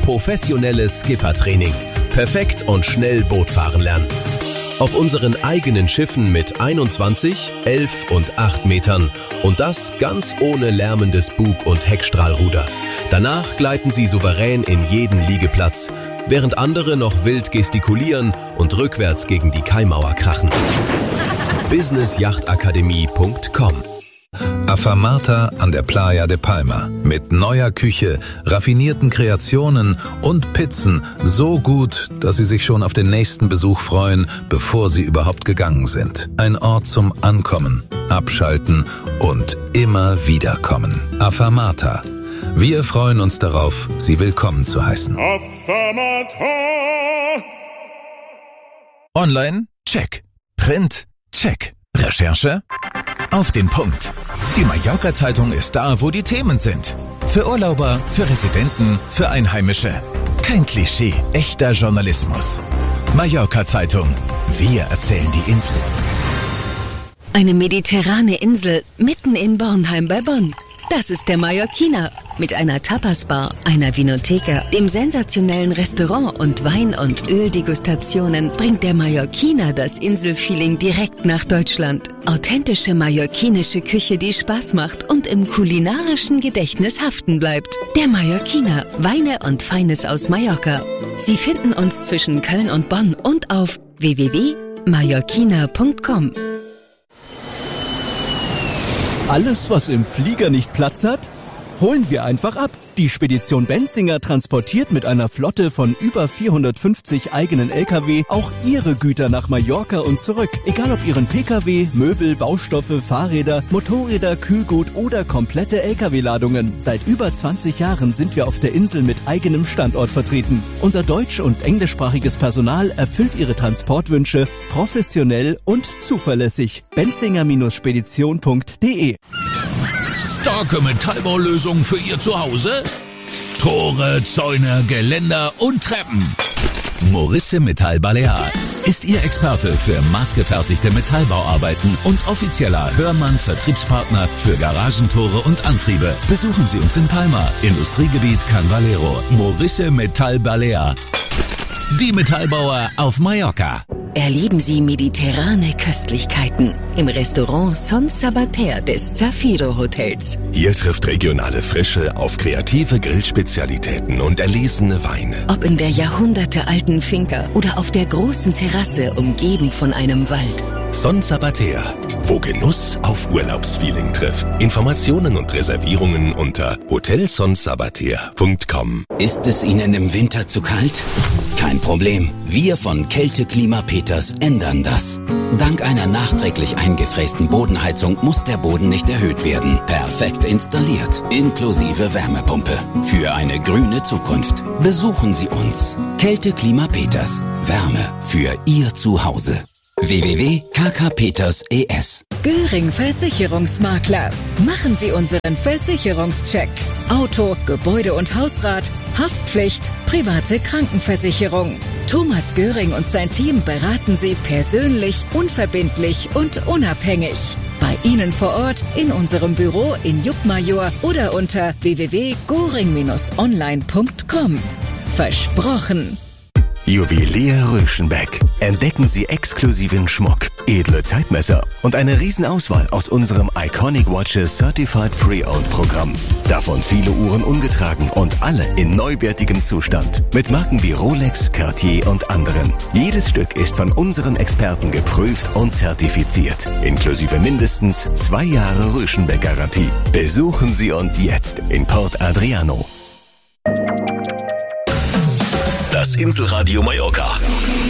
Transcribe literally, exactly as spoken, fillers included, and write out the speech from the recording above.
Professionelles Skippertraining. Perfekt und schnell Boot fahren lernen. Auf unseren eigenen Schiffen mit einundzwanzig, elf und acht Metern und das ganz ohne lärmendes Bug- und Heckstrahlruder. Danach gleiten Sie souverän in jeden Liegeplatz, während andere noch wild gestikulieren und rückwärts gegen die Kaimauer krachen. business yacht akademie punkt com Afamata an der Playa de Palma. Mit neuer Küche, raffinierten Kreationen und Pizzen so gut, dass Sie sich schon auf den nächsten Besuch freuen, bevor Sie überhaupt gegangen sind. Ein Ort zum Ankommen, Abschalten und immer wieder kommen. Afamata. Wir freuen uns darauf, Sie willkommen zu heißen. Afamata. Online? Check. Print? Check. Recherche? Auf den Punkt. Die Mallorca-Zeitung ist da, wo die Themen sind. Für Urlauber, für Residenten, für Einheimische. Kein Klischee, echter Journalismus. Mallorca-Zeitung. Wir erzählen die Insel. Eine mediterrane Insel mitten in Bornheim bei Bonn. Das ist der Mallorquiner. Mit einer Tapas-Bar, einer Vinoteca, dem sensationellen Restaurant und Wein- und Öldegustationen bringt der Mallorquiner das Inselfeeling direkt nach Deutschland. Authentische mallorquinische Küche, die Spaß macht und im kulinarischen Gedächtnis haften bleibt. Der Mallorquiner, Weine und Feines aus Mallorca. Sie finden uns zwischen Köln und Bonn und auf w w w punkt mallorquiner punkt com. Alles, was im Flieger nicht Platz hat, holen wir einfach ab. Die Spedition Benzinger transportiert mit einer Flotte von über vierhundertfünfzig eigenen L K W auch Ihre Güter nach Mallorca und zurück. Egal ob Ihren P K W, Möbel, Baustoffe, Fahrräder, Motorräder, Kühlgut oder komplette L K W-Ladungen. Seit über zwanzig Jahren sind wir auf der Insel mit eigenem Standort vertreten. Unser deutsch- und englischsprachiges Personal erfüllt Ihre Transportwünsche professionell und zuverlässig. benzinger Spedition punkt de. Starke Metallbaulösungen für Ihr Zuhause? Tore, Zäune, Geländer und Treppen. Morisse Metall Balear ist Ihr Experte für maßgefertigte Metallbauarbeiten und offizieller Hörmann-Vertriebspartner für Garagentore und Antriebe. Besuchen Sie uns in Palma, Industriegebiet Can Valero. Morisse Metall Balear. Die Metallbauer auf Mallorca. Erleben Sie mediterrane Köstlichkeiten im Restaurant Son Sabater des Zafiro Hotels. Hier trifft regionale Frische auf kreative Grillspezialitäten und erlesene Weine. Ob in der jahrhundertealten Finca oder auf der großen Terrasse umgeben von einem Wald. Son Sabater, wo Genuss auf Urlaubsfeeling trifft. Informationen und Reservierungen unter hotel son sabater punkt com. Ist es Ihnen im Winter zu kalt? Kein Problem. Wir von Kälteklima Peters ändern das. Dank einer nachträglich eingefrästen Bodenheizung muss der Boden nicht erhöht werden. Perfekt installiert, inklusive Wärmepumpe. Für eine grüne Zukunft. Besuchen Sie uns. Kälteklima Peters. Wärme für Ihr Zuhause. w w w punkt k k peters punkt e s. Göring Versicherungsmakler. Machen Sie unseren Versicherungscheck. Auto, Gebäude- und Hausrat, Haftpflicht, private Krankenversicherung. Thomas Göring und sein Team beraten Sie persönlich, unverbindlich und unabhängig. Bei Ihnen vor Ort, in unserem Büro in Juckmajor oder unter w w w punkt goring Bindestrich online punkt com. Versprochen! Juwelier Röschenbeck. Entdecken Sie exklusiven Schmuck, edle Zeitmesser und eine Riesenauswahl aus unserem Iconic Watches Certified Pre-Owned Programm. Davon viele Uhren ungetragen und alle in neuwertigem Zustand. Mit Marken wie Rolex, Cartier und anderen. Jedes Stück ist von unseren Experten geprüft und zertifiziert. Inklusive mindestens zwei Jahre Röschenbeck-Garantie. Besuchen Sie uns jetzt in Port Adriano. Das Inselradio Mallorca.